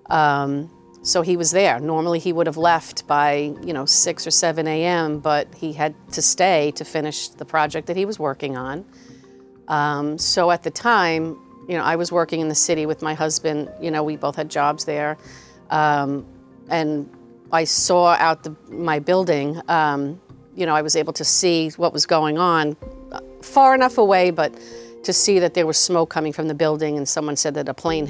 So he was there. Normally he would have left by, 6 or 7 a.m., but he had to stay to finish the project that he was working on. So at the time, I was working in the city with my husband. We both had jobs there. And I saw out my building, I was able to see what was going on far enough away, but to see that there was smoke coming from the building, and someone said that a plane